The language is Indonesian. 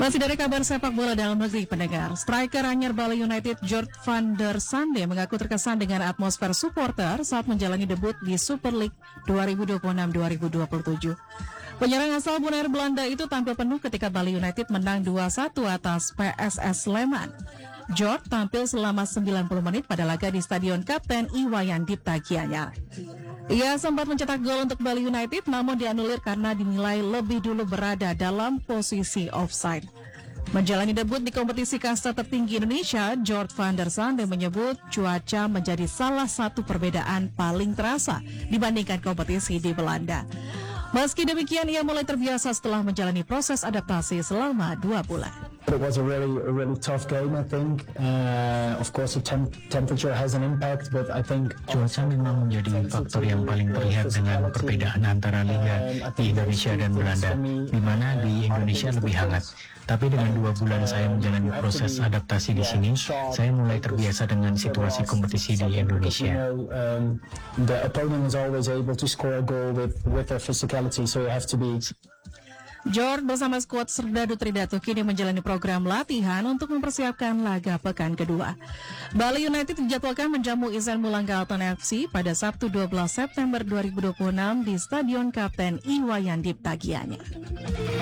Masih dari kabar sepak bola dalam negeri pendengar, striker anyar Bali United Jord van der Sande mengaku terkesan dengan atmosfer supporter saat menjalani debut di Super League 2026-2027. Penyerang asal Bonaire Belanda itu tampil penuh ketika Bali United menang 2-1 atas PSS Sleman. Jord tampil selama 90 menit pada laga di Stadion Kapten Iwayan Dipta Gianyar. Ia sempat mencetak gol untuk Bali United namun dianulir karena dinilai lebih dulu berada dalam posisi offside. Menjalani debut di kompetisi kasta tertinggi Indonesia, Jord van der Sande menyebut cuaca menjadi salah satu perbedaan paling terasa dibandingkan kompetisi di Belanda. Meski demikian, ia mulai terbiasa setelah menjalani proses adaptasi selama 2 bulan. It was a really tough game, I think. Of course, the temperature has an impact, but I think cuaca memang menjadi faktor yang paling terlihat dengan perbedaan antara liga di Indonesia dan Belanda, di mana di Indonesia lebih hangat. Tapi dengan 2 bulan saya menjalani proses adaptasi di sini, saya mulai terbiasa dengan situasi kompetisi di Indonesia. The opponent is always able to score a goal with their physicality, so you have to be. Jord bersama skuad Serdadu Tridatu kini menjalani program latihan untuk mempersiapkan laga pekan kedua. Bali United dijadwalkan menjamu Izan Mulang Galton FC pada Sabtu 12 September 2026 di Stadion Kapten Iwayan Dipta Gianyar.